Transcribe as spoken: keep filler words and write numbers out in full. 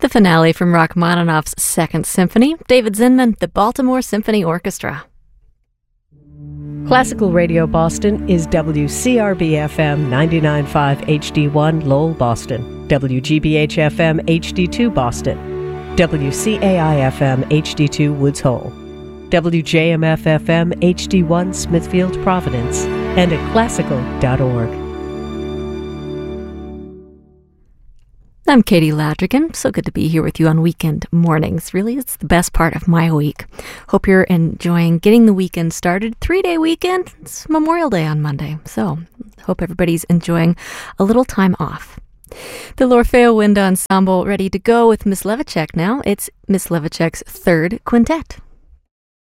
The finale from Rachmaninoff's Second Symphony, David Zinman, the Baltimore Symphony Orchestra. Classical Radio Boston is W C R B F M ninety-nine point five H D one Lowell, Boston, W G B H F M H D two Boston, W C A I F M H D two Woods Hole, W J M F F M H D one Smithfield, Providence, and at classical dot org. I'm Katie Ladrigan. So good to be here with you on weekend mornings. Really, it's the best part of my week. Hope you're enjoying getting the weekend started. Three-day weekend. It's Memorial Day on Monday. So hope everybody's enjoying a little time off. The L'Orfeo Wind Ensemble ready to go with Miss Levicek now. It's Miss Levicek's third quintet.